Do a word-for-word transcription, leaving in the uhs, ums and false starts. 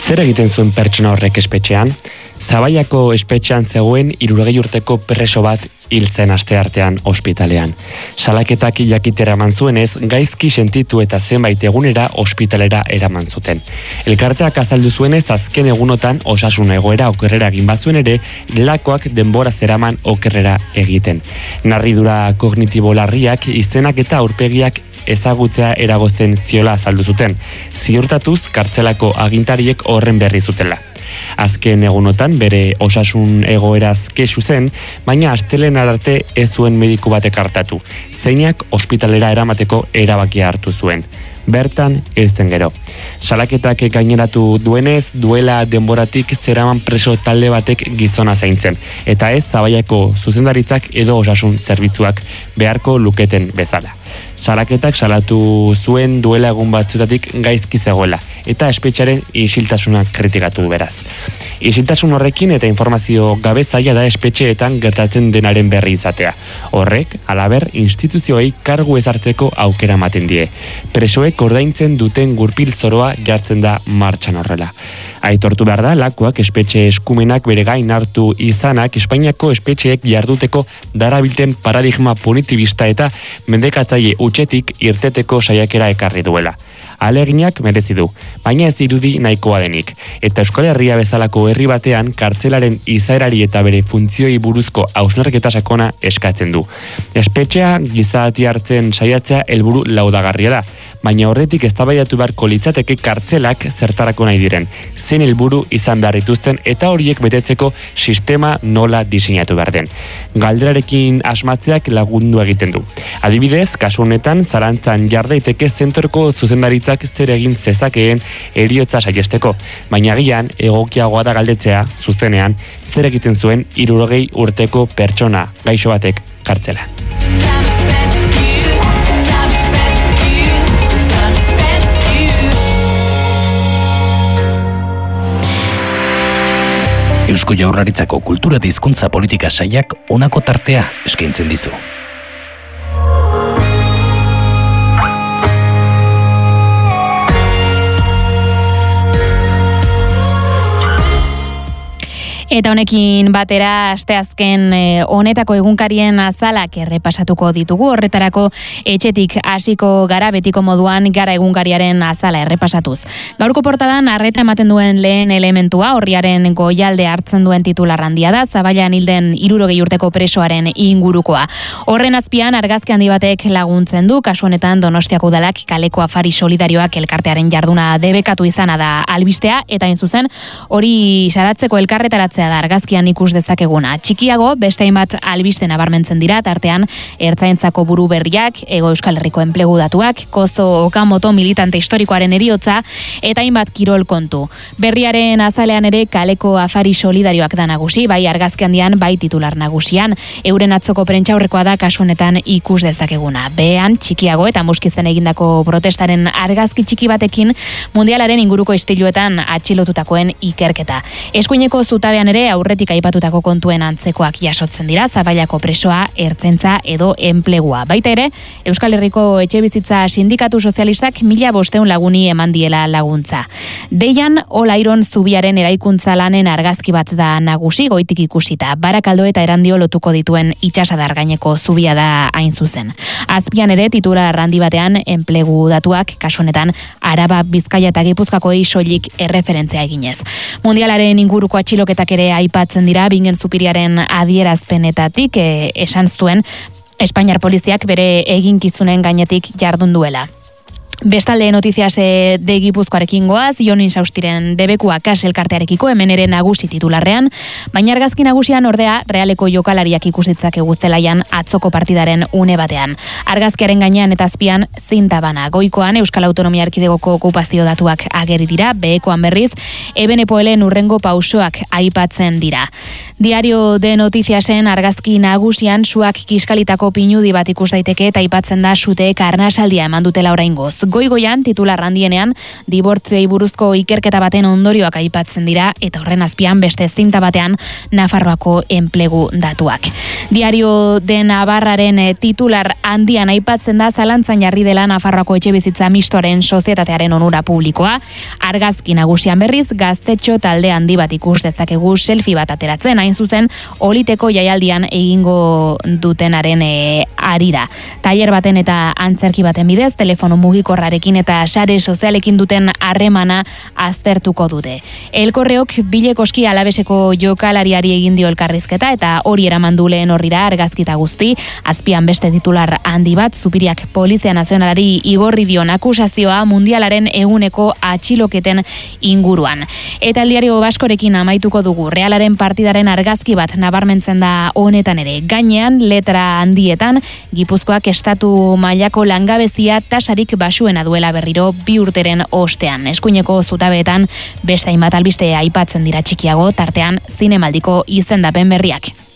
Zer egiten zuen pertsona horrek espetxean? Zabaiako espetxean zegoen hirurogei urteko preso bat hil zen asteartean ospitalean. Salaketak jakitera eman zuenez, gaizki sentitu eta zenbait egunera ospitalera eraman zuten. Elkarteak azaldu zuenez, azken egunotan osasun egoera okerrera egin bazuen ere, lakoak denbora zeraman okerrera egiten. Narridura kognitibo larriak, izenak eta aurpegiak ezagutzea eragozten ziola azaldu zuten. Ziurtatuz, kartzelako agintariek horren berri zutela. Azken egunotan bere osasun egoeraz kexu zen, baina astelehen arte ez zuen mediku batek hartatu. Zeinak ospitalera eramateko erabakia hartu zuen. Bertan hil zen gero. Salaketak gaineratu duenez, duela denboratik zeraman preso talde batek gizona zaintzen, eta ez Zabaiako zuzendaritzak edo osasun zerbitzuak beharko luketen bezala. Salaketak salatu zuen duela egun batzutatik gaizki zegoela, eta espetxearen isiltasuna kritikatu du beraz. Isiltasun horrekin eta informazio gabe zaila da espetxeetan gertatzen denaren berri izatea. Horrek, halaber, instituzioei kargu ezartzeko aukera ematen die. Presoek ordaintzen duten gurpil zoroa jartzen da martxan horrela. Aitortu behar da, lakoak espetxe eskumenak bere gain hartu izanak Espainiako espetxeek jarduteko darabilten paradigma punitibista eta mendekatzaile utxetik irteteko saiakera ekarri duela. Aleginak merezi du, baina ez dirudi nahikoa denik. Eta Euskal Herria bezalako herri batean kartzelaren izaerari eta bere funtzioi buruzko hausnarketa sakona eskatzen du. Espetxea gizati hartzen saiatzea helburu laudagarria da, baina horretik eztabaidatu beharko litzateke kartzelak zertarako nahi diren, zein helburu izan behar dituzten eta horiek betetzeko sistema nola diseinatu behar den. Galderarekin asmatzeak lagundu egiten du. Adibidez, kasu honetan zalantzan jar daiteke zentroko zuzendaritzak zer egin zezakeen heriotza saiesteko, baina agian egokiagoa da galdetzea zuzenean zer egiten zuen hirurogei urteko pertsona gaixo batek kartzelan. Eusko Jaurlaritzako kultura eta hizkuntza politika sailak honako tartea eskaintzen dizu. Eta honekin batera asteazken honetako egunkarien azalak errepasatuko ditugu. Horretarako etxetik hasiko gara betiko moduan gara egunkariaren azala errepasatuz. Gaurko portadan arreta ematen duen lehen elementua, horriaren goialde hartzen duen titular handia da, Zabaian hilden hirurogei urteko presoaren ingurukoa. Horren azpian argazki handi batek laguntzen du, kasu honetan Donostiako udalak kaleko afari solidarioak elkartearen jarduna debekatu izana da albistea, eta hain zuzen hori saratzeko elkarretaratzea da argazkian ikus dezakeguna. Txikiago, beste hainbat albiste nabarmentzen dira, tartean ertzaintzako buru berriak, Hego Euskal Herriko enplegu datuak, Kozo Okamoto militante historikoaren heriotza, eta hainbat kirol kontu. Berriaren azalean ere kaleko afari solidarioak da nagusi, bai argazki handian, bai titular nagusian. Euren atzoko prentsaurrekoa da kasu honetan ikus dezakeguna. Behean, txikiago eta muskizen egindako protestaren argazki txiki batekin mundialaren inguruko istiluetan atxilotutakoen ikerketa. Eskuineko zutabean ere aurretik aipatutako kontuen antzekoak jasotzen dira, Zabaiako presoa, ertzaintza edo enplegua. Baita ere, Euskal Herriko etxebizitza sindikatu sozialistak mila bosteun laguni eman diela laguntza. Deian Olairon zubiaren eraikuntza lanen argazki bat da nagusi, goitik ikusita. Barakaldo eta Erandio lotuko dituen itsasadar gaineko zubia da hain zuzen. Azpian ere titular handi batean enplegu datuak, kasu honetan Araba, Bizkaia eta Gipuzkoakoei soilik erreferentzia eginez. Mundialaren inguruko atxiloketak ere aipatzen dira, Bingen Zupiriaren adierazpenetatik e, esan zuen Espainiar poliziak bere eginkizunen gainetik jardun duela. Bestalde notizias de Gipuzkoarekin goaz, Jonin Saustiren debekua kas elkartearekiko hemen ere nagusi titularrean, baina argazki nagusian ordea Realeko jokalariak ikusitzak eguztelaian atzoko partidaren une batean. Argazkiaren gainean eta azpian zinta bana. Goikoan Euskal Autonomia Erkidegoko okupazio datuak ageri dira, behekoan berriz, Ebenepoelen urrengo pausoak aipatzen dira. Diario de Notiziasen argazki nagusian suak kiskalitako pinudi bat ikus daiteke eta aipatzen da suteek arnasaldia eman dutela oraingoz. goigoian titular handienean dibortziei buruzko ikerketa baten ondorioak aipatzen dira eta horren azpian beste zinta batean Nafarroako enplegu datuak. Diario de Navarraren titular handian aipatzen da zalantzan jarri dela Nafarroako etxebizitza mistoren sozietatearen onura publikoa. Argazki nagusian berriz gaztetxo talde handi bat ikus dezakegu selfie bat ateratzen, hain zuzen Oliteko jaialdian egingo dutenaren e, arira. Tailer baten eta antzerki baten bidez, telefono mugikorrarekin eta sare sozialekin duten harremana aztertuko dute. Elkorreok bilekoski Alabeseko jokalariari egin dio elkarrizketa eta hori eraman du lehen horrira argazkita guzti, azpian beste titular handi bat, Zupiriak Polizia Nazionalari igorri dion akusazioa mundialaren eguneko atxiloketen inguruan. Eta el diario Baskorekin amaituko dugu, Realaren partidaren argazki bat nabarmentzen da honetan ere. Gainean, letra handietan, Gipuzkoak estatu mailako langabezia tasarik basuena duela berriro bi urteren ostean. Eskuineko zutabeetan beste hainbat albiste aipatzen dira txikiago, tartean zinemaldiko izendapen berriak.